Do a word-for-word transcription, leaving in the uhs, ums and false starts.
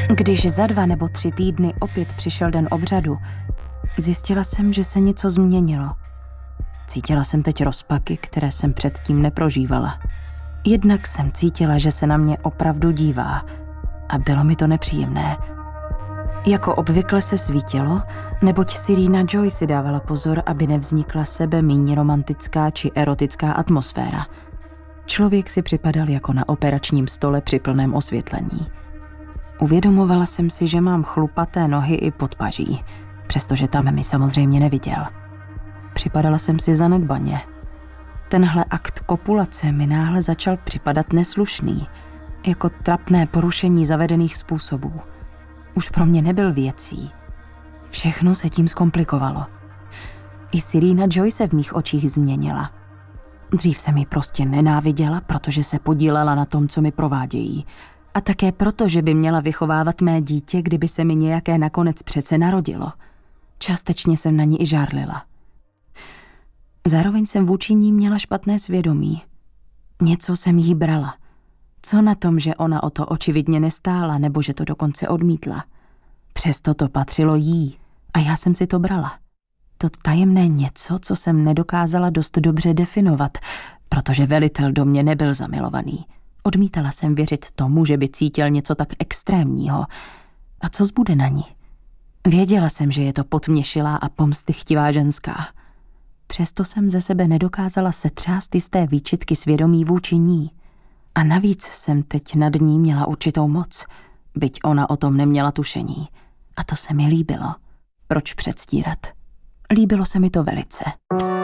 Když za dva nebo tři týdny opět přišel den obřadu, zjistila jsem, že se něco změnilo. Cítila jsem teď rozpaky, které jsem předtím neprožívala. Jednak jsem cítila, že se na mě opravdu dívá a bylo mi to nepříjemné. Jako obvykle se svítilo, neboť Serena Joy si dávala pozor, aby nevznikla sebe míň romantická či erotická atmosféra. Člověk si připadal jako na operačním stole při plném osvětlení. Uvědomovala jsem si, že mám chlupaté nohy i podpaží, přestože tam mi samozřejmě neviděl. Připadala jsem si zanedbaně. Tenhle akt kopulace mi náhle začal připadat neslušný, jako trapné porušení zavedených způsobů. Už pro mě nebyl věcí. Všechno se tím zkomplikovalo. I Serena Joy se v mých očích změnila. Dřív jsem ji prostě nenáviděla, protože se podílela na tom, co mi provádějí. A také proto, že by měla vychovávat mé dítě, kdyby se mi nějaké nakonec přece narodilo. Částečně jsem na ní i žárlila. Zároveň jsem vůči ní měla špatné svědomí. Něco jsem jí brala. Co na tom, že ona o to očividně nestála, nebo že to dokonce odmítla. Přesto to patřilo jí a já jsem si to brala. To tajemné něco, co jsem nedokázala dost dobře definovat, protože velitel do mě nebyl zamilovaný. Odmítala jsem věřit tomu, že by cítil něco tak extrémního. A co zbude na ní? Věděla jsem, že je to potměšilá a pomstychtivá ženská. Přesto jsem ze sebe nedokázala setřást jisté výčitky svědomí vůči ní. A navíc jsem teď nad ní měla určitou moc, byť ona o tom neměla tušení. A to se mi líbilo. Proč předstírat? Líbilo se mi to velice.